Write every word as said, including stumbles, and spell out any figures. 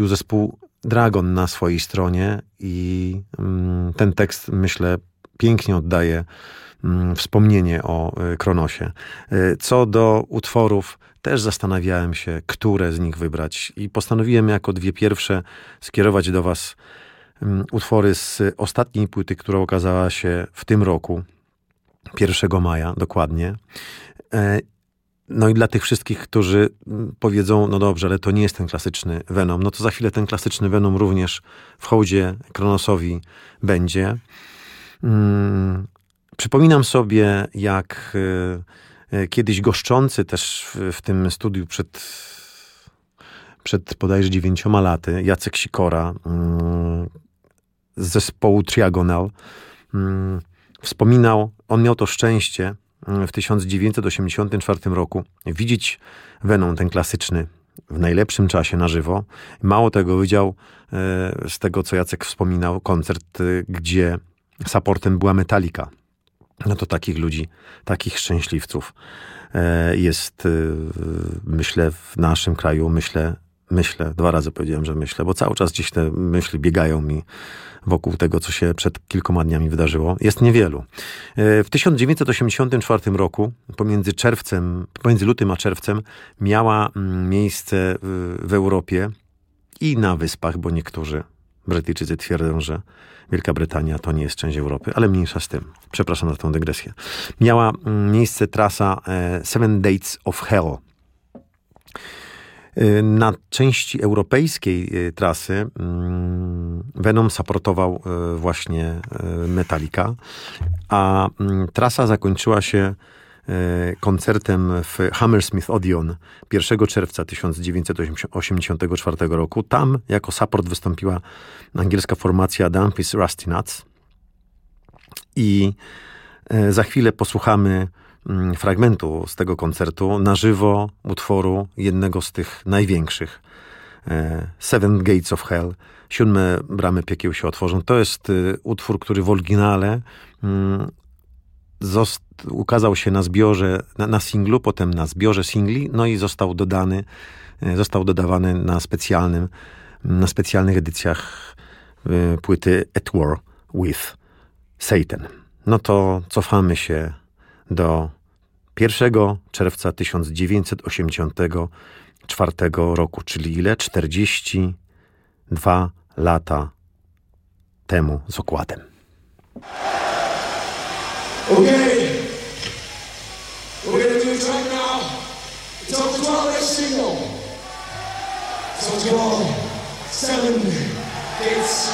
zespół Dragon na swojej stronie i mm, ten tekst, myślę, pięknie oddaje mm, wspomnienie o y, Kronosie. Y, co do utworów, też zastanawiałem się, które z nich wybrać i postanowiłem jako dwie pierwsze skierować do was um, utwory z ostatniej płyty, która okazała się w tym roku, pierwszego maja dokładnie. E, no i dla tych wszystkich, którzy powiedzą, no dobrze, ale to nie jest ten klasyczny Venom, no to za chwilę ten klasyczny Venom również w hołdzie Kronosowi będzie. Hmm, przypominam sobie, jak e, kiedyś goszczący też w, w tym studiu przed, przed bodajże dziewięcioma laty, Jacek Sikora mm, z zespołu Triagonal mm, wspominał, on miał to szczęście w tysiąc dziewięćset osiemdziesiątym czwartym roku widzieć Venom, ten klasyczny, w najlepszym czasie na żywo. Mało tego, widział e, z tego, co Jacek wspominał, koncert, e, gdzie supportem była Metallica. No to takich ludzi, takich szczęśliwców e, jest, e, myślę, w naszym kraju, myślę, myślę, dwa razy powiedziałem, że myślę, bo cały czas gdzieś te myśli biegają mi wokół tego, co się przed kilkoma dniami wydarzyło. Jest niewielu. W tysiąc dziewięćset osiemdziesiątym czwartym roku, pomiędzy czerwcem, pomiędzy lutym a czerwcem, miała miejsce w Europie i na Wyspach, bo niektórzy Brytyjczycy twierdzą, że Wielka Brytania to nie jest część Europy, ale mniejsza z tym. Przepraszam za tę dygresję. Miała miejsce trasa Seven Dates of Hell. Na części europejskiej trasy Venom supportował właśnie Metallica, a trasa zakończyła się koncertem w Hammersmith Odeon pierwszego czerwca tysiąc dziewięćset osiemdziesiątego czwartego roku. Tam jako support wystąpiła angielska formacja Dampis Rusty Nuts i za chwilę posłuchamy fragmentu z tego koncertu na żywo utworu jednego z tych największych, Seven Gates of Hell, Siódme bramy piekieł się otworzą. To jest utwór, który w oryginale zost- ukazał się na zbiorze, na, na singlu, potem na zbiorze singli, no i został dodany, został dodawany na specjalnym, na specjalnych edycjach płyty At War with Satan. No to cofamy się do pierwszego czerwca tysiąc dziewięćset osiemdziesiątego czwartego roku, czyli ile? czterdzieści dwa lata temu z okładem. Okay, we're gonna do it right now. It's our twelfth single. It's our twelve, seven, gates